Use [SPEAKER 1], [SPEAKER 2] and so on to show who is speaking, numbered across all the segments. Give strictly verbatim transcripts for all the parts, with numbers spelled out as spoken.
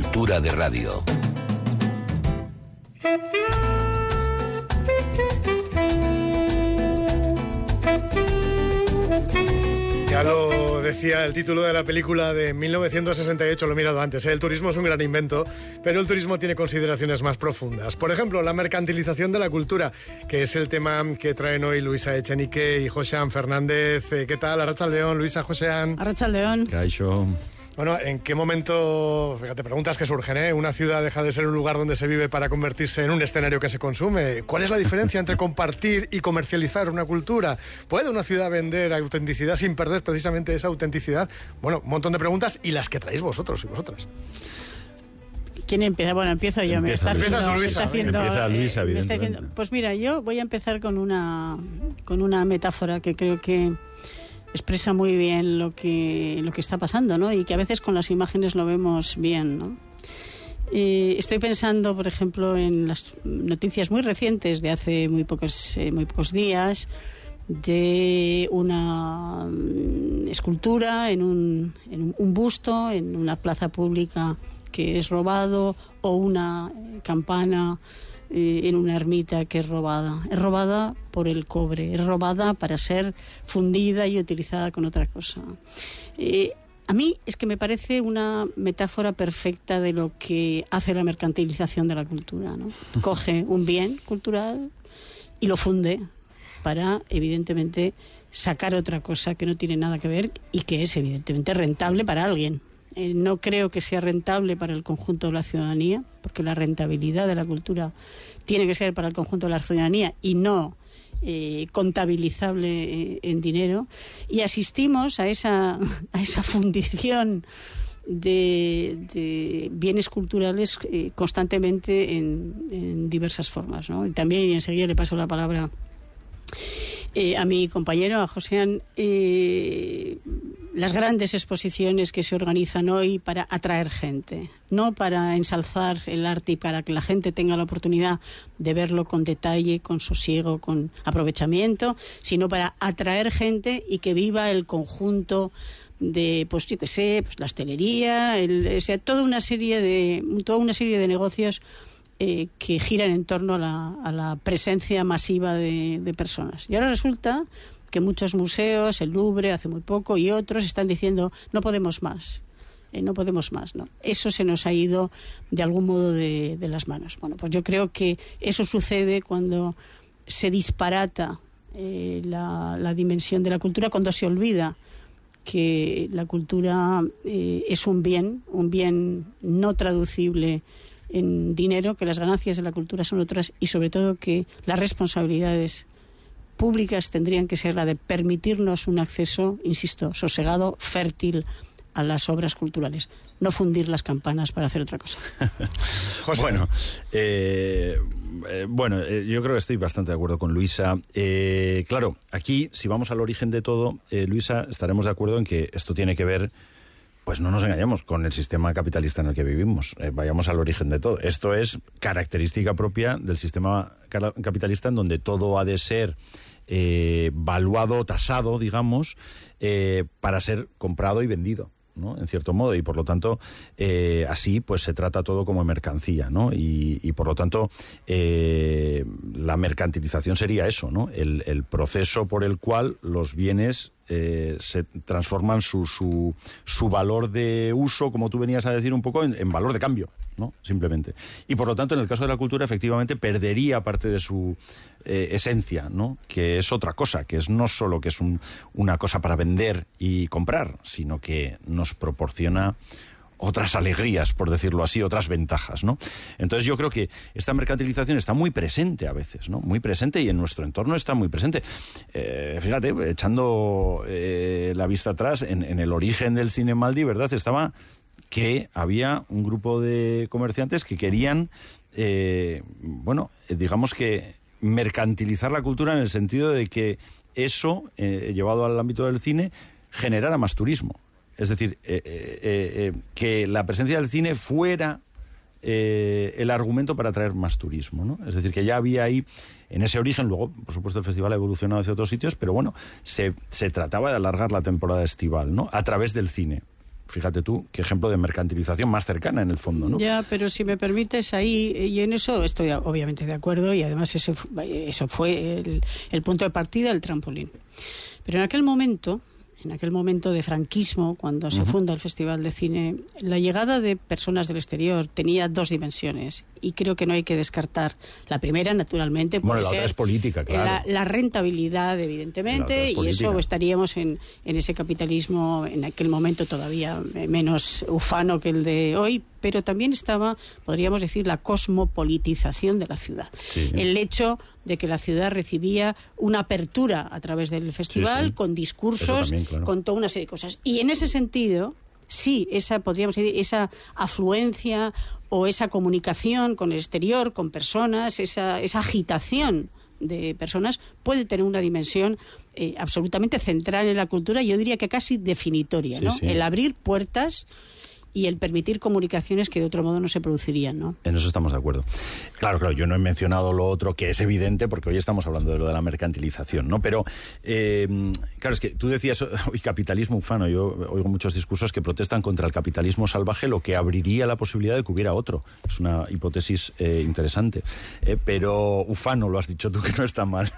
[SPEAKER 1] Cultura de Radio.
[SPEAKER 2] Ya lo decía el título de la película de mil novecientos sesenta y ocho, lo he mirado antes, ¿eh? El turismo es un gran invento, pero el turismo tiene consideraciones más profundas. Por ejemplo, la mercantilización de la cultura, que es el tema que traen hoy Luisa Echenique y Josean Fernández. ¿Qué tal? Arratsaldeon, Luisa, Josean.
[SPEAKER 3] Arratsaldeon.
[SPEAKER 4] Kaixo.
[SPEAKER 2] Bueno, ¿en qué momento, fíjate, preguntas que surgen, ¿eh? Una ciudad deja de ser un lugar donde se vive para convertirse en un escenario que se consume. ¿Cuál es la diferencia entre compartir y comercializar una cultura? ¿Puede una ciudad vender autenticidad sin perder precisamente esa autenticidad? Bueno, un montón de preguntas y las que traéis vosotros y vosotras.
[SPEAKER 3] ¿Quién empieza? Bueno, empiezo yo.
[SPEAKER 4] Empieza
[SPEAKER 3] me está
[SPEAKER 4] Luisa.
[SPEAKER 3] haciendo, me está haciendo,
[SPEAKER 4] Empieza Luisa,
[SPEAKER 3] eh, me está
[SPEAKER 4] evidentemente.
[SPEAKER 3] haciendo- Pues mira, yo voy a empezar con una, con una metáfora que creo que expresa muy bien lo que, lo que está pasando, ¿no? Y que a veces con las imágenes lo vemos bien, ¿no? Eh, estoy pensando, por ejemplo, en las noticias muy recientes de hace muy pocos, eh, muy pocos días, de una mm, escultura en un, en un, un busto en una plaza pública que es robado, o una eh, campana eh, en una ermita que es robada. Es robada por el cobre, es robada para ser fundida y utilizada con otra cosa. Eh, a mí es que me parece una metáfora perfecta de lo que hace la mercantilización de la cultura, ¿no? Coge un bien cultural y lo funde para, evidentemente, sacar otra cosa que no tiene nada que ver y que es, evidentemente, rentable para alguien. Eh, no creo que sea rentable para el conjunto de la ciudadanía, porque la rentabilidad de la cultura tiene que ser para el conjunto de la ciudadanía y no eh, contabilizable eh, en dinero. Y asistimos a esa, a esa fundición de, de bienes culturales eh, constantemente en, en diversas formas, ¿no? Y también, y enseguida le paso la palabra Eh, a mi compañero, a Josean, eh, las grandes exposiciones que se organizan hoy para atraer gente, no para ensalzar el arte y para que la gente tenga la oportunidad de verlo con detalle, con sosiego, con aprovechamiento, sino para atraer gente y que viva el conjunto de, pues yo qué sé, pues la hostelería, el, o sea, toda una serie de toda una serie de negocios Eh, que giran en torno a la, a la presencia masiva de, de personas. Y ahora resulta que muchos museos, el Louvre hace muy poco y otros están diciendo no podemos más, eh, no podemos más, ¿no? Eso se nos ha ido de algún modo de, de las manos. Bueno, pues yo creo que eso sucede cuando se disparata eh, la, la dimensión de la cultura, cuando se olvida que la cultura eh, es un bien, un bien no traducible en dinero, que las ganancias de la cultura son otras y sobre todo que las responsabilidades públicas tendrían que ser la de permitirnos un acceso, insisto, sosegado, fértil a las obras culturales, no fundir las campanas para hacer otra cosa.
[SPEAKER 2] José.
[SPEAKER 4] Bueno, eh, eh, bueno eh, yo creo que estoy bastante de acuerdo con Luisa. Eh, claro, aquí, si vamos al origen de todo, eh, Luisa, estaremos de acuerdo en que esto tiene que ver, pues no nos engañemos, con el sistema capitalista en el que vivimos. Eh, vayamos al origen de todo. Esto es característica propia del sistema capitalista en donde todo ha de ser eh, valuado, tasado, digamos, eh, para ser comprado y vendido, ¿no? En cierto modo, y por lo tanto eh, así pues se trata todo como mercancía, ¿no? Y, y por lo tanto eh, la mercantilización sería eso, ¿no? El, el proceso por el cual los bienes Eh, se transforman su, su, su valor de uso, como tú venías a decir un poco, en, en valor de cambio, ¿no? Simplemente. Y por lo tanto, en el caso de la cultura, efectivamente, perdería parte de su eh, esencia, ¿no? Que es otra cosa, que es no solo que es un, una cosa para vender y comprar, sino que nos proporciona otras alegrías, por decirlo así, otras ventajas, ¿no? Entonces yo creo que esta mercantilización está muy presente a veces, ¿no? Muy presente, y en nuestro entorno está muy presente. Eh, fíjate, echando eh, la vista atrás, en, en el origen del Cinemaldi, ¿verdad? Estaba que había un grupo de comerciantes que querían, eh, bueno, digamos que mercantilizar la cultura en el sentido de que eso, eh, llevado al ámbito del cine, generara más turismo. Es decir, eh, eh, eh, que la presencia del cine fuera eh, el argumento para atraer más turismo, ¿no? Es decir, que ya había ahí, en ese origen, luego, por supuesto, el festival ha evolucionado hacia otros sitios, pero bueno, se, se trataba de alargar la temporada estival, ¿no? A través del cine. fíjate tú, qué ejemplo de mercantilización más cercana en el fondo, ¿no?
[SPEAKER 3] Ya, pero si me permites, ahí, y en eso estoy obviamente de acuerdo, y además ese, eso fue el, el punto de partida, el trampolín. Pero en aquel momento, en aquel momento de franquismo, cuando se uh-huh. funda el Festival de Cine, la llegada de personas del exterior tenía dos dimensiones, y creo que no hay que descartar. La primera, naturalmente, puede
[SPEAKER 4] bueno, la
[SPEAKER 3] ser
[SPEAKER 4] otra es política, claro.
[SPEAKER 3] la, la rentabilidad, evidentemente, y eso estaríamos en, en ese capitalismo en aquel momento todavía menos ufano que el de hoy, pero también estaba, podríamos decir, la cosmopolitización de la ciudad. Sí. El hecho de que la ciudad recibía una apertura a través del festival, sí, sí. con discursos, también, claro. con toda una serie de cosas. Y en ese sentido, sí, esa, podríamos decir, esa afluencia o esa comunicación con el exterior, con personas, esa, esa agitación de personas, puede tener una dimensión eh, absolutamente central en la cultura, yo diría que casi definitoria, sí, ¿no? Sí. El abrir puertas y el permitir comunicaciones que de otro modo no se producirían, ¿no?
[SPEAKER 4] En eso estamos de acuerdo. Claro, claro, yo no he mencionado lo otro, que es evidente, porque hoy estamos hablando de lo de la mercantilización, ¿no? Pero, eh, claro, es que tú decías, hoy capitalismo ufano, yo oigo muchos discursos que protestan contra el capitalismo salvaje, lo que abriría la posibilidad de que hubiera otro. Es una hipótesis eh, interesante. Eh, pero ufano, lo has dicho tú, que no está mal.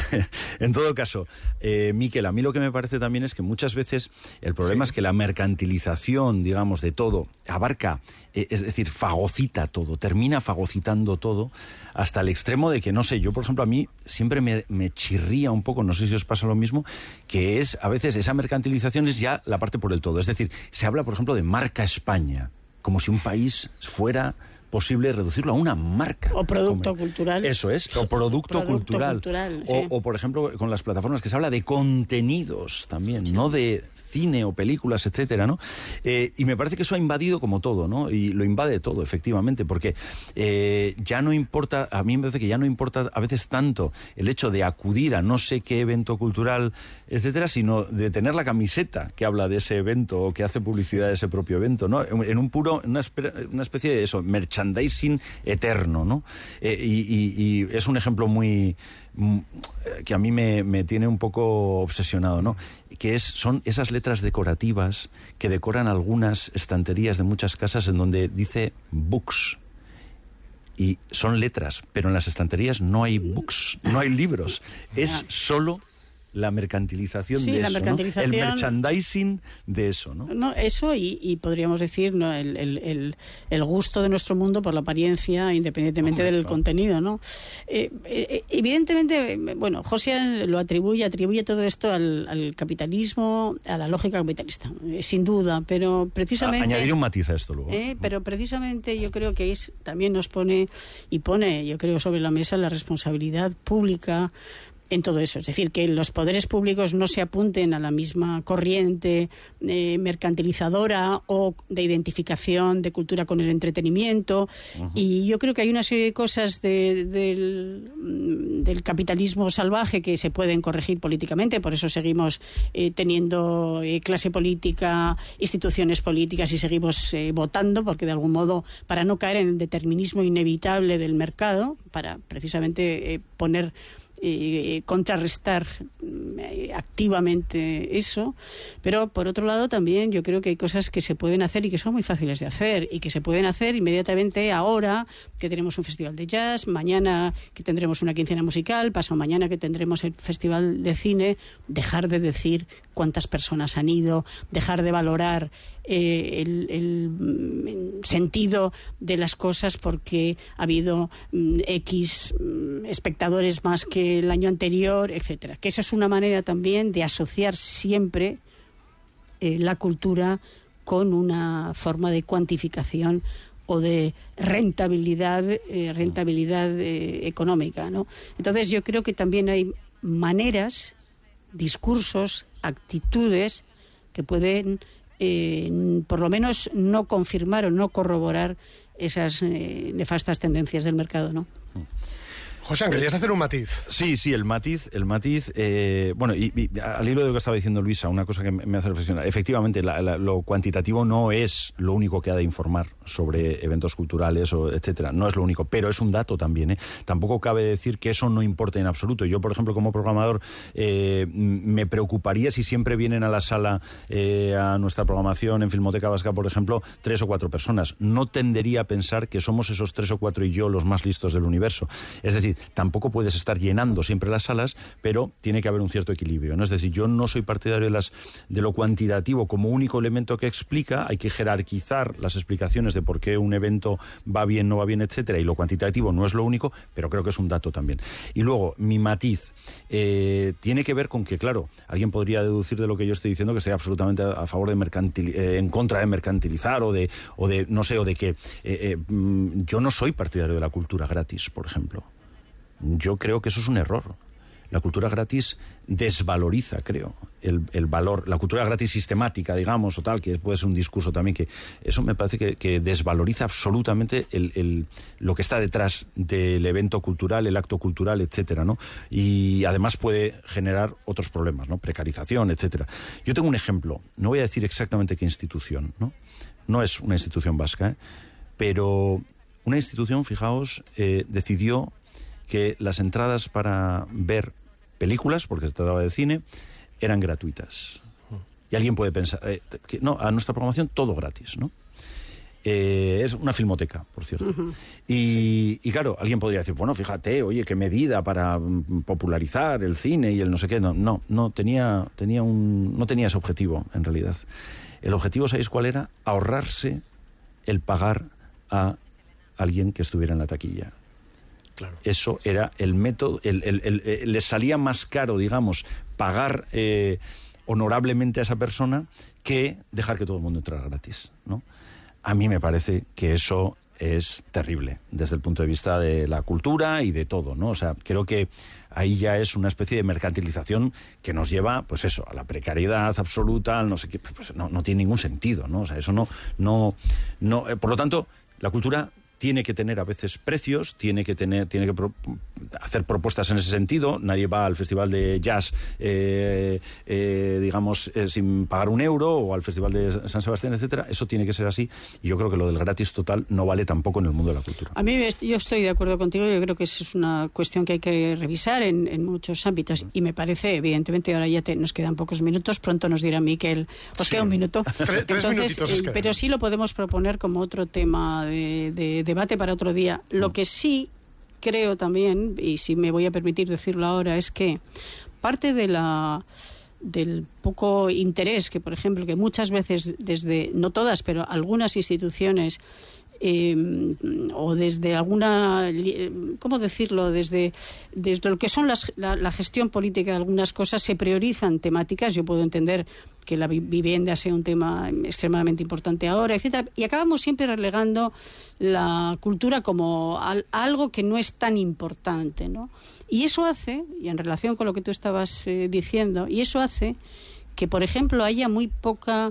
[SPEAKER 4] En todo caso, eh, Miquel, a mí lo que me parece también es que muchas veces el problema sí. es que la mercantilización, digamos, de todo, abarca, eh, es decir, fagocita todo, termina fagocitando todo, hasta el extremo de que, no sé, yo, por ejemplo, a mí siempre me, me chirría un poco, no sé si os pasa lo mismo, que es, a veces, esa mercantilización es ya la parte por el todo. Es decir, se habla, por ejemplo, de marca España, como si un país fuera posible reducirlo a una marca.
[SPEAKER 3] O producto
[SPEAKER 4] como,
[SPEAKER 3] cultural.
[SPEAKER 4] Eso es, o producto, producto cultural. cultural
[SPEAKER 3] sí.
[SPEAKER 4] o, o, por ejemplo, con las plataformas que se habla de contenidos también, sí. no de cine o películas, etcétera, ¿no? Eh, y me parece que eso ha invadido como todo, ¿no? Y lo invade todo, efectivamente, porque eh, ya no importa, a mí me parece que ya no importa a veces tanto el hecho de acudir a no sé qué evento cultural, etcétera, sino de tener la camiseta que habla de ese evento o que hace publicidad de ese propio evento, ¿no? En un puro, una, espe- una especie de eso, merchandising eterno, ¿no? Eh, y, y, y es un ejemplo muy que a mí me, me tiene un poco obsesionado, ¿no? Que es, son esas letras decorativas que decoran algunas estanterías de muchas casas en donde dice books. Y son letras, pero en las estanterías no hay books, no hay libros. Es solo la mercantilización
[SPEAKER 3] sí,
[SPEAKER 4] de
[SPEAKER 3] la
[SPEAKER 4] eso,
[SPEAKER 3] mercantilización,
[SPEAKER 4] ¿no? El merchandising de eso, ¿no?
[SPEAKER 3] No, eso y, y podríamos decir, ¿no? el, el, el, el gusto de nuestro mundo por la apariencia, independientemente Hombre, del claro. contenido, ¿no? Eh, eh, evidentemente, bueno, José lo atribuye, atribuye todo esto al, al capitalismo, a la lógica capitalista, eh, sin duda, pero precisamente...
[SPEAKER 4] A, añadir un matiz a esto luego.
[SPEAKER 3] Eh, pero precisamente yo creo que es, también nos pone, y pone, yo creo, sobre la mesa la responsabilidad pública en todo eso. Es decir, que los poderes públicos no se apunten a la misma corriente eh, mercantilizadora o de identificación de cultura con el entretenimiento. Uh-huh. Y yo creo que hay una serie de cosas de, del, del capitalismo salvaje que se pueden corregir políticamente. Por eso seguimos eh, teniendo eh, clase política, instituciones políticas y seguimos eh, votando, porque de algún modo, para no caer en el determinismo inevitable del mercado, para precisamente eh, poner Eh, contrarrestar eh, activamente eso, pero por otro lado también yo creo que hay cosas que se pueden hacer y que son muy fáciles de hacer y que se pueden hacer inmediatamente ahora que tenemos un festival de jazz, mañana que tendremos una quincena musical, pasado mañana que tendremos el festival de cine, dejar de decir cuántas personas han ido, dejar de valorar Eh, el, el sentido de las cosas porque ha habido mm, X mm, espectadores más que el año anterior, etcétera. Que esa es una manera también de asociar siempre eh, la cultura con una forma de cuantificación o de rentabilidad eh, rentabilidad eh, económica, ¿no? Entonces yo creo que también hay maneras, discursos, actitudes que pueden Eh, por lo menos no confirmar o no corroborar esas eh, nefastas tendencias del mercado, ¿no?
[SPEAKER 2] José, ¿querías hacer un matiz?
[SPEAKER 4] Sí, sí, el matiz, el matiz, eh, bueno, y, y al hilo de lo que estaba diciendo Luisa, una cosa que me hace reflexionar, efectivamente, la, la, lo cuantitativo no es lo único que ha de informar sobre eventos culturales, o etcétera, no es lo único, pero es un dato también, ¿eh? Tampoco cabe decir que eso no importe en absoluto. Yo, por ejemplo, como programador, eh, me preocuparía si siempre vienen a la sala, eh, a nuestra programación en Filmoteca Vasca, por ejemplo, tres o cuatro personas. No tendería a pensar que somos esos tres o cuatro y yo los más listos del universo. Es decir, tampoco puedes estar llenando siempre las salas, pero tiene que haber un cierto equilibrio, ¿no? Es decir, yo no soy partidario de, las, de lo cuantitativo como único elemento que explica. Hay que jerarquizar las explicaciones de por qué un evento va bien, no va bien, etcétera, y lo cuantitativo no es lo único, pero creo que es un dato también. Y luego, mi matiz eh, tiene que ver con que, claro, alguien podría deducir de lo que yo estoy diciendo que estoy absolutamente a favor de mercantil, eh, en contra de mercantilizar o de, o de no sé, o de que eh, eh, yo no soy partidario de la cultura gratis, por ejemplo. Yo creo que eso es un error. La cultura gratis desvaloriza, creo, el, el valor. La cultura gratis sistemática, digamos, o tal, que puede ser un discurso también, que eso me parece que, que desvaloriza absolutamente el, el, lo que está detrás del evento cultural, el acto cultural, etcétera, ¿no? Y además puede generar otros problemas, ¿no? Precarización, etcétera. Yo tengo un ejemplo, no voy a decir exactamente qué institución, ¿no? No es una institución vasca, ¿eh? Pero una institución, fijaos, eh, decidió que las entradas para ver películas, porque se trataba de cine, eran gratuitas. Y alguien puede pensar, eh, que no, a nuestra programación todo gratis, ¿no? Eh, es una filmoteca, por cierto. Uh-huh. Y, sí. y claro, alguien podría decir, bueno, fíjate, oye, qué medida para um, popularizar el cine y el no sé qué. No, no, no tenía, tenía un, no tenía ese objetivo, en realidad. El objetivo, ¿sabéis cuál era? Ahorrarse el pagar a alguien que estuviera en la taquilla. Claro. Eso era el método, el, el, el, el, les salía más caro, digamos, pagar eh, honorablemente a esa persona que dejar que todo el mundo entrara gratis, ¿no? A mí me parece que eso es terrible desde el punto de vista de la cultura y de todo, ¿no? O sea, creo que ahí ya es una especie de mercantilización que nos lleva, pues eso, a la precariedad absoluta, al no sé qué, pues no, no tiene ningún sentido, ¿no? O sea, eso no, no, no, eh, por lo tanto, la cultura tiene que tener a veces precios, tiene que tener, tiene que pro, hacer propuestas en ese sentido. Nadie va al festival de jazz, eh, eh, digamos, eh, sin pagar un euro, o al festival de San Sebastián, etcétera. Eso tiene que ser así. Y yo creo que lo del gratis total no vale tampoco en el mundo de la cultura.
[SPEAKER 3] A mí, yo estoy de acuerdo contigo. Yo creo que es una cuestión que hay que revisar en, en muchos ámbitos. Y me parece, evidentemente, ahora ya te, nos quedan pocos minutos. Pronto nos dirá Miquel, os sí. queda un minuto.
[SPEAKER 2] Tres, tres minutitos
[SPEAKER 3] eh, pero sí lo podemos proponer como otro tema de, de, de debate para otro día. Lo que sí creo también, y si me voy a permitir decirlo ahora, es que parte de la del poco interés que, por ejemplo, que muchas veces desde, no todas, pero algunas instituciones Eh, o desde alguna, ¿cómo decirlo? Desde, desde lo que son las, la, la gestión política de algunas cosas se priorizan temáticas. Yo puedo entender que la vivienda sea un tema extremadamente importante ahora, etcétera, y acabamos siempre relegando la cultura como al, algo que no es tan importante, ¿no? Y eso hace, y en relación con lo que tú estabas eh, diciendo, y eso hace que, por ejemplo, haya muy poca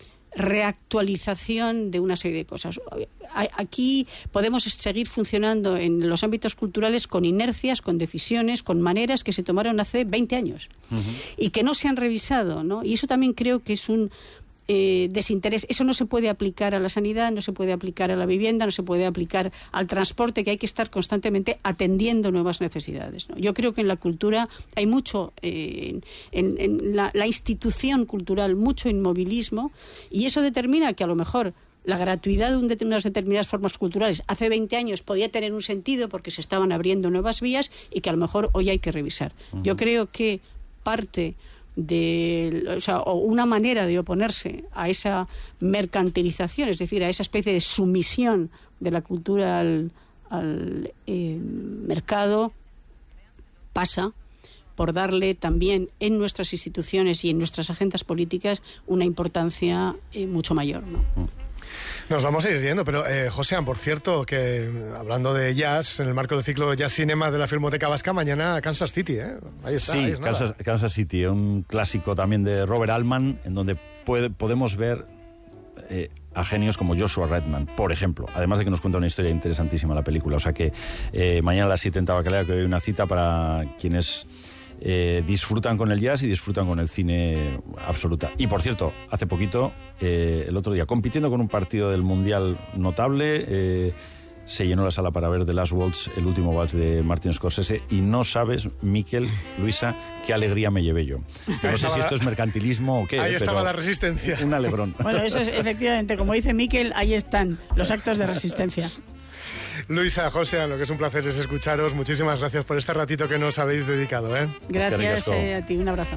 [SPEAKER 3] reactualización de una serie de cosas. Aquí podemos seguir funcionando en los ámbitos culturales con inercias, con decisiones, con maneras que se tomaron hace veinte años uh-huh. y que no se han revisado, ¿no? Y eso también creo que es un eh, desinterés. Eso no se puede aplicar a la sanidad, no se puede aplicar a la vivienda, no se puede aplicar al transporte, que hay que estar constantemente atendiendo nuevas necesidades, ¿no? Yo creo que en la cultura hay mucho, eh, en, en la, la institución cultural, mucho inmovilismo, y eso determina que a lo mejor la gratuidad de, un de unas determinadas formas culturales hace veinte años podía tener un sentido porque se estaban abriendo nuevas vías y que a lo mejor hoy hay que revisar. Uh-huh. Yo creo que parte de, o sea, o una manera de oponerse a esa mercantilización, es decir, a esa especie de sumisión de la cultura al, al eh, mercado, pasa por darle también en nuestras instituciones y en nuestras agendas políticas una importancia eh, mucho mayor, ¿no?
[SPEAKER 2] Nos vamos a ir yendo, pero eh, Josean, por cierto, que hablando de jazz, en el marco del ciclo Jazz Cinema de la Filmoteca Vasca, mañana Kansas City, ¿eh? Ahí está.
[SPEAKER 4] Sí,
[SPEAKER 2] ahí
[SPEAKER 4] Kansas, Kansas City, un clásico también de Robert Altman, en donde puede, podemos ver eh, a genios como Joshua Redman, por ejemplo. Además de que nos cuenta una historia interesantísima la película. O sea que eh, mañana a las siete en Tabacalera, que hay una cita para quienes eh, disfrutan con el jazz y disfrutan con el cine absoluta. Y por cierto, hace poquito, eh, el otro día, compitiendo con un partido del Mundial notable, eh, se llenó la sala para ver The Last Waltz, el último vals de Martin Scorsese, y no sabes, Miquel, Luisa, qué alegría me llevé yo. No sé si esto es mercantilismo o qué.
[SPEAKER 2] Ahí
[SPEAKER 4] pero
[SPEAKER 2] estaba la resistencia.
[SPEAKER 4] Un alegrón.
[SPEAKER 3] Bueno, eso es efectivamente, como dice Miquel, ahí están los actos de resistencia.
[SPEAKER 2] Luisa, José, lo que es un placer es escucharos. Muchísimas gracias por este ratito que nos habéis dedicado, ¿eh?
[SPEAKER 3] Gracias eh, a ti, un abrazo.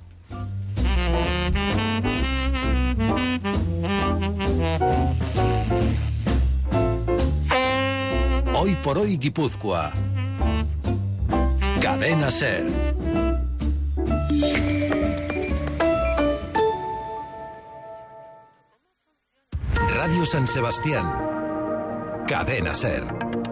[SPEAKER 1] Hoy por hoy Guipúzcoa. Cadena SER. Radio San Sebastián. Cadena SER.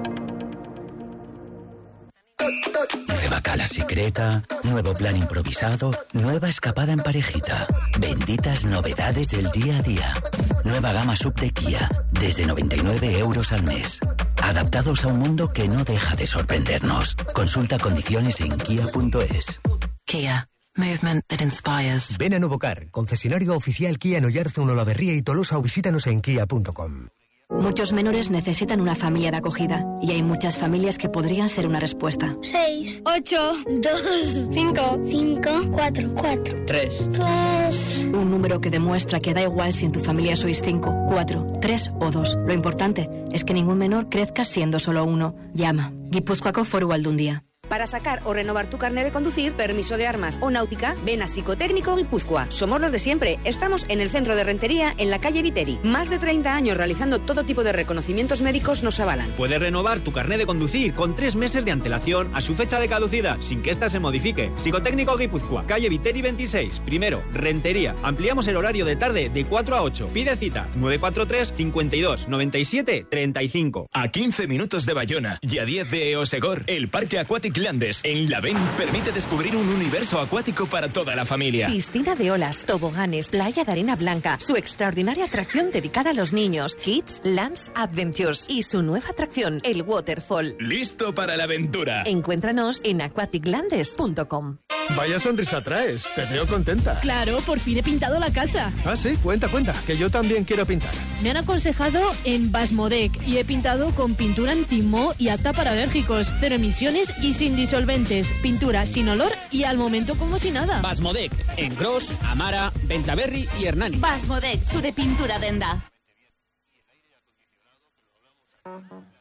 [SPEAKER 5] Nueva cala secreta, nuevo plan improvisado, nueva escapada en parejita. Benditas novedades del día a día. Nueva gama sub de Kia, desde noventa y nueve euros al mes. Adaptados a un mundo que no deja de sorprendernos. Consulta condiciones en kia punto es.
[SPEAKER 6] Kia. Movement that inspires.
[SPEAKER 7] Ven a Novocar, concesionario oficial Kia en Oyarzun, Olavarría y Tolosa, o visítanos en kia punto com.
[SPEAKER 6] Muchos menores necesitan una familia de acogida y hay muchas familias que podrían ser una respuesta.
[SPEAKER 8] seis, ocho, dos, cinco, cinco, cuatro, cuatro,
[SPEAKER 9] tres.
[SPEAKER 8] tres.
[SPEAKER 6] Un número que demuestra que da igual si en tu familia sois cinco, cuatro, tres o dos. Lo importante es que ningún menor crezca siendo solo uno. Llama. Gipuzkoako Foru Aldundia.
[SPEAKER 10] Para sacar o renovar tu carnet de conducir, permiso de armas o náutica, ven a Psicotécnico Guipúzcoa. Somos los de siempre. Estamos en el centro de Rentería, en la calle Viteri. Más de treinta años realizando todo tipo de reconocimientos médicos nos avalan.
[SPEAKER 9] Puedes renovar tu carnet de conducir con tres meses de antelación a su fecha de caducidad, sin que ésta se modifique. Psicotécnico Guipúzcoa, calle Viteri veintiséis, primero, Rentería. Ampliamos el horario de tarde de cuatro a ocho. Pide cita nueve cuatro tres, cincuenta y dos, noventa y siete, treinta y cinco.
[SPEAKER 11] A quince minutos de Bayona y a diez de Eosegor, el Parque Aquatic Landes en Lavén permite descubrir un universo acuático para toda la familia.
[SPEAKER 12] Piscina de olas, toboganes, playa de arena blanca, su extraordinaria atracción dedicada a los niños, Kids Lands Adventures, y su nueva atracción, el Waterfall.
[SPEAKER 11] ¡Listo para la aventura!
[SPEAKER 12] Encuéntranos en aquatic landes punto com.
[SPEAKER 2] Vaya sonrisa traes, te veo contenta.
[SPEAKER 13] Claro, por fin he pintado la casa.
[SPEAKER 2] Ah, sí, cuenta, cuenta, que yo también quiero pintar.
[SPEAKER 13] Me han aconsejado en Basmodec y he pintado con pintura anti-moho y apta para alérgicos, cero emisiones y sin disolventes, pintura sin olor y al momento como si nada.
[SPEAKER 9] Basmodec, en Gros, Amara, Ventaverri y Hernani.
[SPEAKER 12] Basmodec, su de pintura denda.